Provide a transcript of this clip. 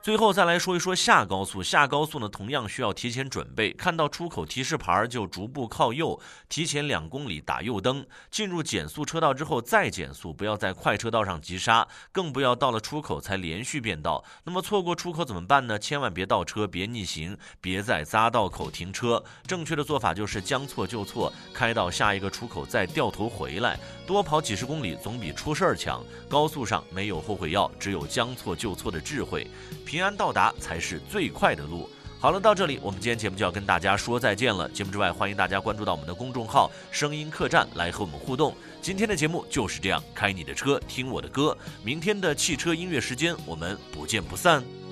最后再来说一说下高速，下高速呢同样需要提前准备，看到出口提示牌就逐步靠右，提前2公里打右灯，进入减速车道之后再减速，不要在快车道上急刹，更不要到了出口才连续变道。那么错过出口怎么办呢？千万别倒车，别逆行，别在匝道口停车。正确的做法就是将错就错，开到下一个出口再掉头回来，多跑几十公里总比出事儿强。高速上没有后悔药，只有将错就错的智慧，平安到达才是最快的路。好了，到这里我们今天节目就要跟大家说再见了。节目之外，欢迎大家关注到我们的公众号声音客栈来和我们互动。今天的节目就是这样，开你的车听我的歌，明天的汽车音乐时间我们不见不散。